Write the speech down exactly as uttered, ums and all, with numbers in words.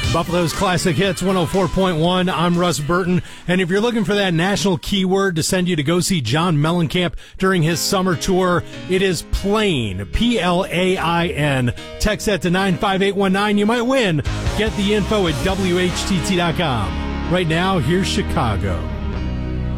Buffalo's Classic Hits one oh four point one. I'm Russ Burton. And if you're looking for that national keyword to send you to go see John Mellencamp during his summer tour, it is PLAIN. P L A I N. Text that to nine five eight one nine. You might win. Get the info at W H T T dot com. Right now, here's Chicago.